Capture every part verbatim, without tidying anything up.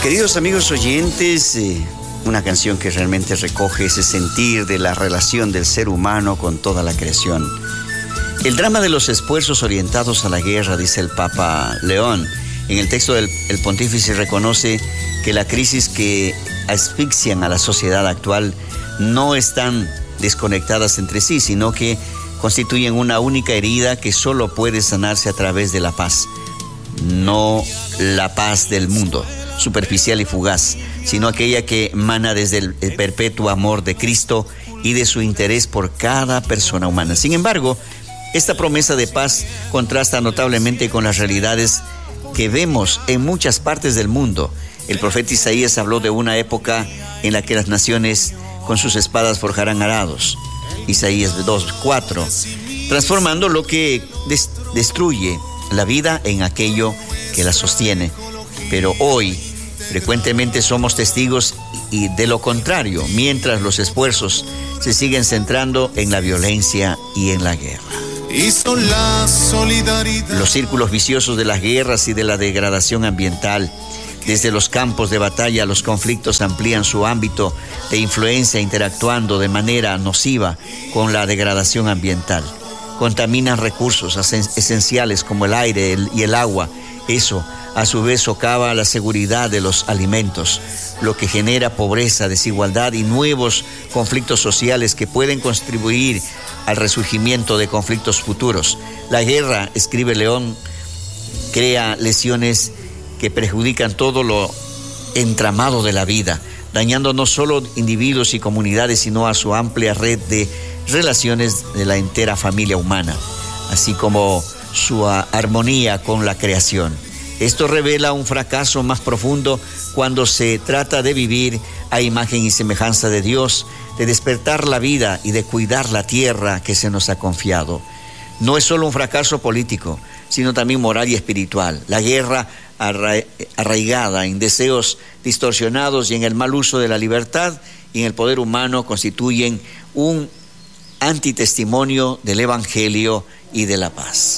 Queridos amigos oyentes, eh, una canción que realmente recoge ese sentir de la relación del ser humano con toda la creación. El drama de los esfuerzos orientados a la guerra, dice el Papa León. En el texto del el pontífice reconoce que la crisis que asfixian a la sociedad actual no están desconectadas entre sí, sino que constituyen una única herida que solo puede sanarse a través de la paz. No la paz del mundo, superficial y fugaz, sino aquella que emana desde el, el perpetuo amor de Cristo y de su interés por cada persona humana. Sin embargo, esta promesa de paz contrasta notablemente con las realidades que vemos en muchas partes del mundo. El profeta Isaías habló de una época en la que las naciones con sus espadas forjarán arados. Isaías dos cuatro, transformando lo que des- destruye la vida en aquello que la sostiene. Pero hoy frecuentemente somos testigos y de lo contrario, mientras los esfuerzos se siguen centrando en la violencia y en la guerra. La solidaridad. Los círculos viciosos de las guerras y de la degradación ambiental. Desde los campos de batalla, los conflictos amplían su ámbito de influencia, interactuando de manera nociva con la degradación ambiental. Contaminan recursos esenciales como el aire el, y el agua. Eso, a su vez, socava la seguridad de los alimentos, lo que genera pobreza, desigualdad y nuevos conflictos sociales que pueden contribuir al resurgimiento de conflictos futuros. La guerra, escribe León, crea lesiones que perjudican todo lo entramado de la vida, dañando no solo individuos y comunidades, sino a su amplia red de relaciones de la entera familia humana, así como su armonía con la creación. Esto revela un fracaso más profundo cuando se trata de vivir a imagen y semejanza de Dios, de despertar la vida y de cuidar la tierra que se nos ha confiado. No es solo un fracaso político, sino también moral y espiritual. La guerra arra- arraigada en deseos distorsionados y en el mal uso de la libertad y en el poder humano constituyen un antitestimonio del Evangelio y de la paz.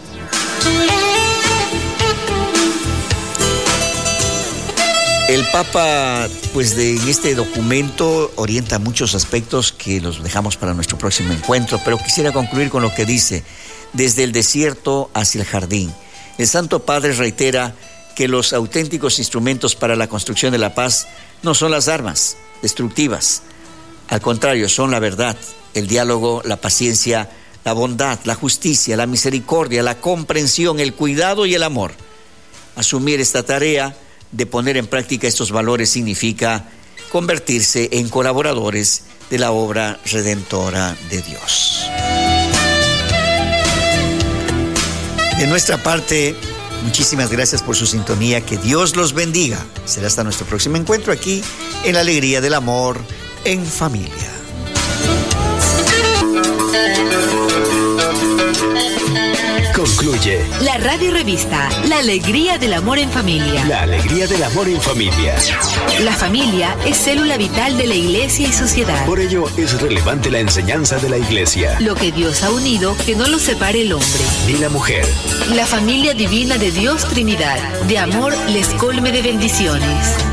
El Papa, pues de en este documento orienta muchos aspectos que los dejamos para nuestro próximo encuentro, pero quisiera concluir con lo que dice: desde el desierto hacia el jardín. El Santo Padre reitera que los auténticos instrumentos para la construcción de la paz no son las armas destructivas. Al contrario, son la verdad, el diálogo, la paciencia, la bondad, la justicia, la misericordia, la comprensión, el cuidado y el amor. Asumir esta tarea de poner en práctica estos valores significa convertirse en colaboradores de la obra redentora de Dios. De nuestra parte, muchísimas gracias por su sintonía. Que Dios los bendiga. Será hasta nuestro próximo encuentro aquí en La Alegría del Amor en Familia. Concluye la radio revista La Alegría del Amor en Familia. La Alegría del Amor en Familia. La familia es célula vital de la Iglesia y sociedad. Por ello es relevante la enseñanza de la Iglesia. Lo que Dios ha unido, que no lo separe el hombre ni la mujer. La familia divina de Dios Trinidad, de amor les colme de bendiciones.